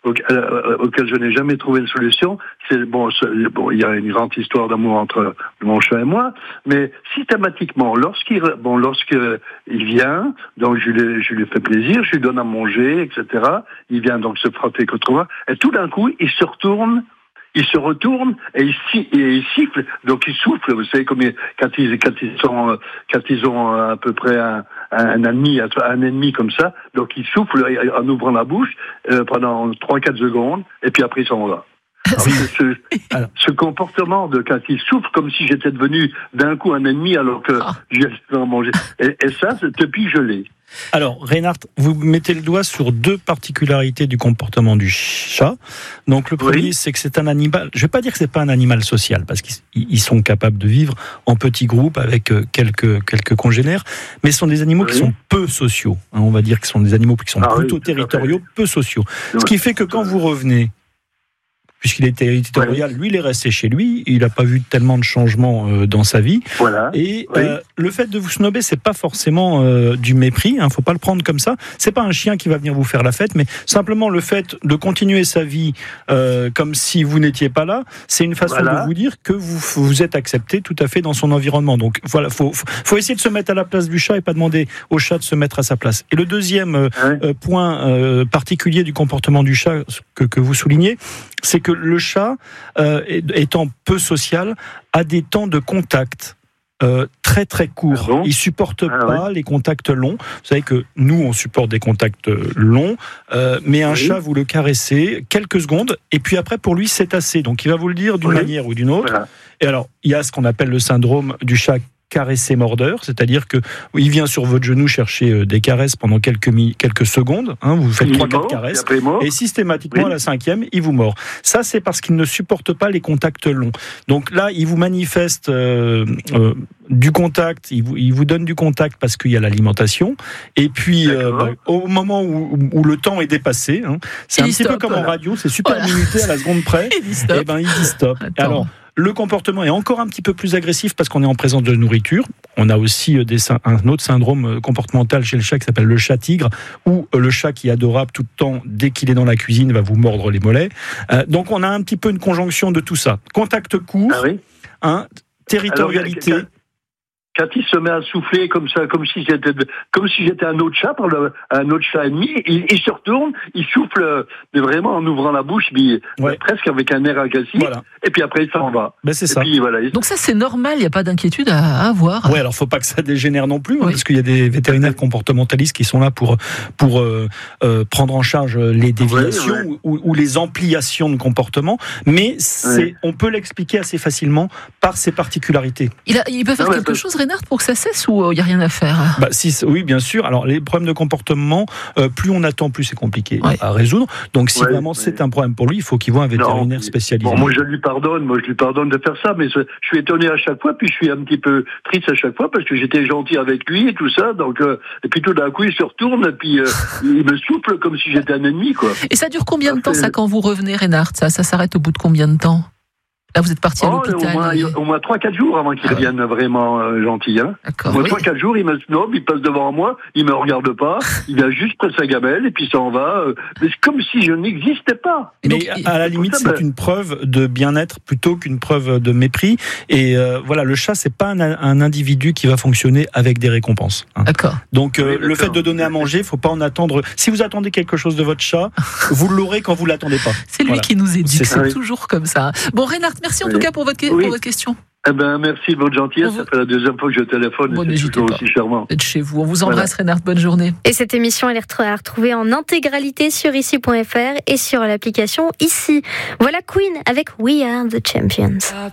auquel je n'ai jamais trouvé de solution. Il y a une grande histoire d'amour entre mon chat et moi, mais systématiquement, lorsqu'il vient, donc je lui fais plaisir, je lui donne à manger, etc. Il vient donc se frotter contre moi, et tout d'un coup, il se retourne et il siffle, donc il souffle. Vous savez quand ils ont à peu près un ennemi comme ça, donc il souffle en ouvrant la bouche pendant 3-4 secondes, et puis après il s'en va. Alors, ce comportement de quand il souffle comme si j'étais devenu d'un coup un ennemi alors que j'ai en manger. Et ça, depuis je l'ai. Alors, Reinhard, vous mettez le doigt sur deux particularités du comportement du chat. Donc, le premier, c'est que c'est un animal. Je ne vais pas dire que c'est pas un animal social, parce qu'ils sont capables de vivre en petits groupes avec quelques congénères, mais ce sont des animaux qui sont peu sociaux. On va dire que ce sont des animaux qui sont plutôt territoriaux, peu sociaux. Ce qui fait que quand vous revenez, puisqu'il est territorial, lui, il est resté chez lui, il n'a pas vu tellement de changements dans sa vie. Voilà. Et le fait de vous snober, c'est pas forcément du mépris, faut pas le prendre comme ça. C'est pas un chien qui va venir vous faire la fête, mais simplement le fait de continuer sa vie comme si vous n'étiez pas là, c'est une façon de vous dire que vous êtes accepté tout à fait dans son environnement. Donc voilà, faut essayer de se mettre à la place du chat et pas demander au chat de se mettre à sa place. Et le deuxième point particulier du comportement du chat que vous soulignez, c'est que le chat, étant peu social, a des temps de contact très très courts. Il supporte pas les contacts longs. Vous savez que nous, on supporte des contacts longs, mais un chat, vous le caressez quelques secondes, et puis après, pour lui, c'est assez. Donc, il va vous le dire d'une manière ou d'une autre. Voilà. Et alors, il y a ce qu'on appelle le syndrome du chat caressé-mordeur, c'est-à-dire que il vient sur votre genou chercher des caresses pendant quelques secondes, vous faites 3-4 caresses, et systématiquement à la 5e, il vous mord. Ça, c'est parce qu'il ne supporte pas les contacts longs. Donc là, il vous manifeste du contact, il vous donne du contact parce qu'il y a l'alimentation, et puis au moment où le temps est dépassé, c'est un petit peu comme en radio, c'est super limité à la seconde près, et il dit stop. Alors, le comportement est encore un petit peu plus agressif parce qu'on est en présence de nourriture. On a aussi un autre syndrome comportemental chez le chat qui s'appelle le chat tigre, où le chat qui est adorable tout le temps, dès qu'il est dans la cuisine, va vous mordre les mollets. Donc on a un petit peu une conjonction de tout ça. Contact court, territorialité. Quand il se met à souffler comme ça, comme si j'étais un autre chat, un autre chat ennemi, il se retourne, il souffle vraiment en ouvrant la bouche, presque avec un air agressif, et puis après il s'en va. C'est ça. Puis, donc ça c'est normal, il n'y a pas d'inquiétude à avoir. Oui, alors faut pas que ça dégénère non plus, parce qu'il y a des vétérinaires comportementalistes qui sont là pour prendre en charge les déviations ou les ampliations de comportement, mais on peut l'expliquer assez facilement par ses particularités. Il peut faire quelque chose, Reinhard, pour que ça cesse, ou il n'y a rien à faire? Oui, bien sûr. Alors, les problèmes de comportement, plus on attend, plus c'est compliqué à résoudre. Donc, si vraiment c'est un problème pour lui, il faut qu'il voit un vétérinaire spécialisé. Bon, moi, je lui pardonne de faire ça, mais je suis étonné à chaque fois, puis je suis un petit peu triste à chaque fois, parce que j'étais gentil avec lui et tout ça, donc, et puis tout d'un coup, il se retourne, et puis il me souffle comme si j'étais un ennemi, quoi. Et ça dure combien de temps, ça, quand vous revenez, Reinhard? Ça s'arrête au bout de combien de temps? Là, vous êtes parti à l'hôpital. Au moins 3-4 jours avant qu'il revienne vraiment gentil. Au moins 3-4 jours, il me snob, il passe devant moi, il me regarde pas, il vient juste près de sa gamelle et puis s'en va. Mais c'est comme si je n'existais pas. Mais à la limite, c'est une preuve de bien-être plutôt qu'une preuve de mépris. Et le chat, c'est pas un individu qui va fonctionner avec des récompenses. D'accord. Donc le fait de donner à manger, faut pas en attendre. Si vous attendez quelque chose de votre chat, vous l'aurez quand vous l'attendez pas. C'est lui qui nous éduque, c'est toujours comme ça. Bon, Reinhard, merci en tout cas pour votre question. Merci de votre gentillesse. Ça fait la deuxième fois que je téléphone. C'est toujours aussi charmant. Vous êtes chez vous. On vous embrasse, Reinhard. Bonne journée. Et cette émission, elle est à retrouver en intégralité sur ici.fr et sur l'application Ici. Voilà Queen avec We Are the Champions.